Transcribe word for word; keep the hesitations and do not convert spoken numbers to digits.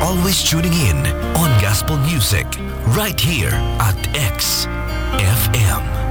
always tuning in on Gospel Music right here at X F M.